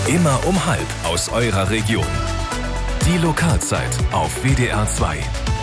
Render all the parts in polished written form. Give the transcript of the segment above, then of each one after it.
Immer um 12:30 aus eurer Region. Die Lokalzeit auf WDR 2.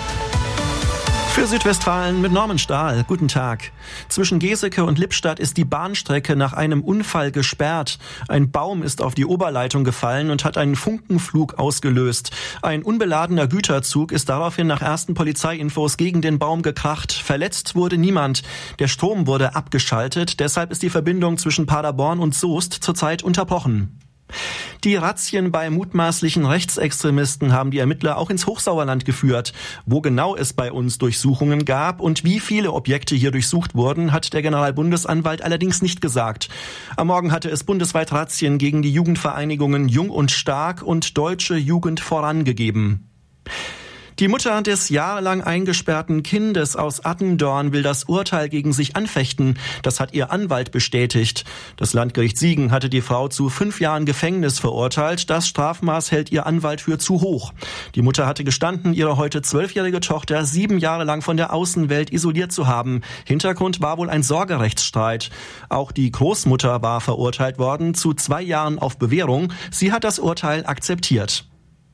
Für Südwestfalen mit Norman Stahl. Guten Tag. Zwischen Geseke und Lippstadt ist die Bahnstrecke nach einem Unfall gesperrt. Ein Baum ist auf die Oberleitung gefallen und hat einen Funkenflug ausgelöst. Ein unbeladener Güterzug ist daraufhin nach ersten Polizeiinfos gegen den Baum gekracht. Verletzt wurde niemand. Der Strom wurde abgeschaltet. Deshalb ist die Verbindung zwischen Paderborn und Soest zurzeit unterbrochen. Die Razzien bei mutmaßlichen Rechtsextremisten haben die Ermittler auch ins Hochsauerland geführt. Wo genau es bei uns Durchsuchungen gab und wie viele Objekte hier durchsucht wurden, hat der Generalbundesanwalt allerdings nicht gesagt. Am Morgen hatte es bundesweit Razzien gegen die Jugendvereinigungen Jung und Stark und Deutsche Jugend voran gegeben. Die Mutter des jahrelang eingesperrten Kindes aus Attendorn will das Urteil gegen sich anfechten. Das hat ihr Anwalt bestätigt. Das Landgericht Siegen hatte die Frau zu 5 Jahren Gefängnis verurteilt. Das Strafmaß hält ihr Anwalt für zu hoch. Die Mutter hatte gestanden, ihre heute 12-jährige Tochter 7 Jahre lang von der Außenwelt isoliert zu haben. Hintergrund war wohl ein Sorgerechtsstreit. Auch die Großmutter war verurteilt worden zu 2 Jahren auf Bewährung. Sie hat das Urteil akzeptiert.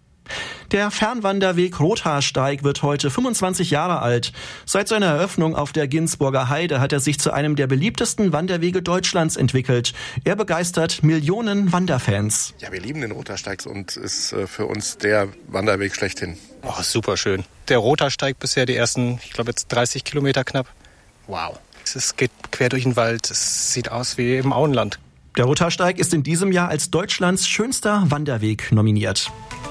Der Fernwanderweg Rothaarsteig wird heute 25 Jahre alt. Seit seiner Eröffnung auf der Ginsburger Heide hat er sich zu einem der beliebtesten Wanderwege Deutschlands entwickelt. Er begeistert Millionen Wanderfans. Ja, wir lieben den Rothaarsteig und ist für uns der Wanderweg schlechthin. Oh, super schön. Der Rothaarsteig bisher die ersten, ich glaube jetzt 30 Kilometer knapp. Wow. Es geht quer durch den Wald. Es sieht aus wie im Auenland. Der Rothaarsteig ist in diesem Jahr als Deutschlands schönster Wanderweg nominiert.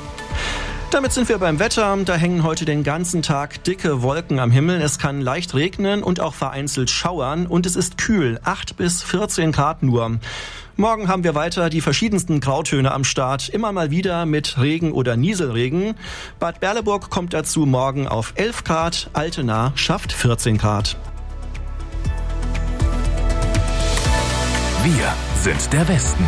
Damit sind wir beim Wetter. Da hängen heute den ganzen Tag dicke Wolken am Himmel. Es kann leicht regnen und auch vereinzelt schauern. Und es ist kühl, 8 bis 14 Grad nur. Morgen haben wir weiter die verschiedensten Grautöne am Start. Immer mal wieder mit Regen oder Nieselregen. Bad Berleburg kommt dazu morgen auf 11 Grad. Altena schafft 14 Grad. Wir sind der Westen.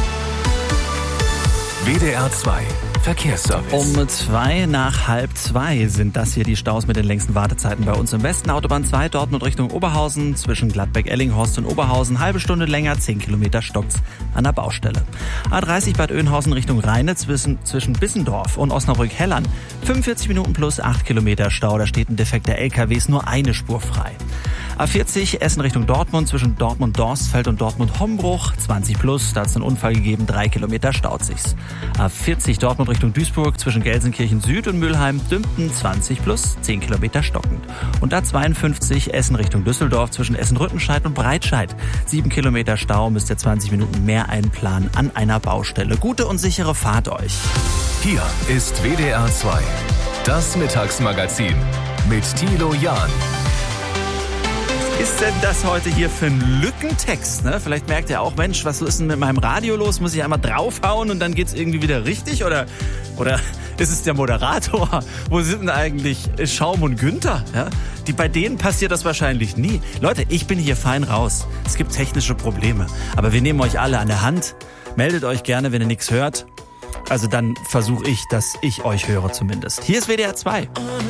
WDR 2 Verkehrsservice. Um 2:01 sind das hier die Staus mit den längsten Wartezeiten bei uns im Westen. Autobahn 2 Dortmund Richtung Oberhausen zwischen Gladbeck-Ellinghorst und Oberhausen. Halbe Stunde länger, 10 Kilometer stockt's an der Baustelle. A30 Bad Oeynhausen Richtung Rheine zwischen Bissendorf und Osnabrück-Hellern. 45 Minuten plus 8 Kilometer Stau. Da steht ein defekter LKW, ist nur eine Spur frei. A40 Essen Richtung Dortmund zwischen Dortmund-Dorstfeld und Dortmund-Hombruch. 20 plus, da hat es einen Unfall gegeben, 3 Kilometer staut sich's. A40 Dortmund Richtung Duisburg zwischen Gelsenkirchen Süd und Mülheim-Dümpen 20 plus, 10 Kilometer stockend. Und A52 Essen Richtung Düsseldorf zwischen Essen-Rüttenscheid und Breitscheid. 7 Kilometer Stau, müsst ihr 20 Minuten mehr einplanen an einer Baustelle. Gute und sichere Fahrt euch. Hier ist WDR 2, das Mittagsmagazin mit Thilo Jahn. Was ist denn das heute hier für ein Lückentext? Ne? Vielleicht merkt ihr auch, Mensch, was ist denn mit meinem Radio los? Muss ich einmal draufhauen und dann geht's irgendwie wieder richtig? Oder ist es der Moderator? Wo sind denn eigentlich Schaum und Günther? Ja? Bei denen passiert das wahrscheinlich nie. Leute, ich bin hier fein raus. Es gibt technische Probleme. Aber wir nehmen euch alle an der Hand. Meldet euch gerne, wenn ihr nichts hört. Also dann versuche ich, dass ich euch höre zumindest. Hier ist WDR 2.